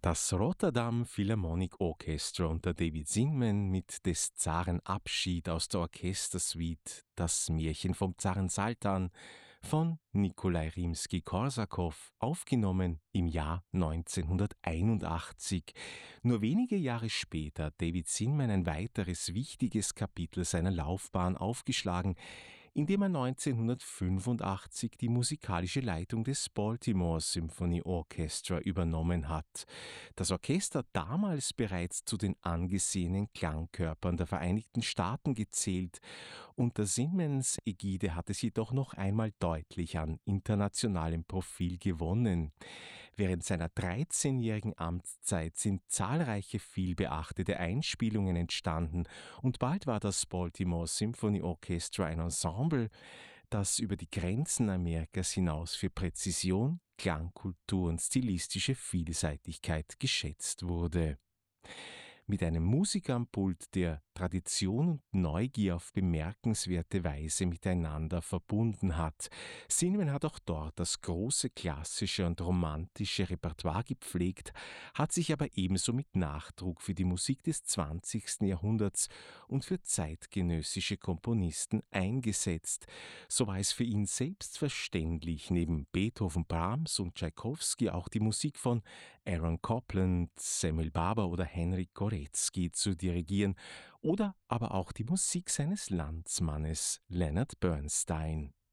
Das Rotterdam Philharmonic Orchestra unter David Zinman mit des Zaren Abschied aus der Orchestersuite Das Märchen vom Zaren Saltan von Nikolai Rimski-Korsakow, aufgenommen im Jahr 1981. Nur wenige Jahre später hat David Zinman ein weiteres wichtiges Kapitel seiner Laufbahn aufgeschlagen, indem er 1985 die musikalische Leitung des Baltimore Symphony Orchestra übernommen hat. Das Orchester hat damals bereits zu den angesehenen Klangkörpern der Vereinigten Staaten gezählt. Unter Zinmans Ägide hat es jedoch noch einmal deutlich an internationalem Profil gewonnen. Während seiner 13-jährigen Amtszeit sind zahlreiche vielbeachtete Einspielungen entstanden und bald war das Baltimore Symphony Orchestra ein Ensemble, das über die Grenzen Amerikas hinaus für Präzision, Klangkultur und stilistische Vielseitigkeit geschätzt wurde. Mit einem Musiker am Pult, der Tradition und Neugier auf bemerkenswerte Weise miteinander verbunden hat. Zinman hat auch dort das große klassische und romantische Repertoire gepflegt, hat sich aber ebenso mit Nachdruck für die Musik des 20. Jahrhunderts und für zeitgenössische Komponisten eingesetzt. So war es für ihn selbstverständlich, neben Beethoven, Brahms und Tschaikowski auch die Musik von Aaron Copland, Samuel Barber oder Henryk Górecki zu dirigieren oder aber auch die Musik seines Landsmannes Leonard Bernstein.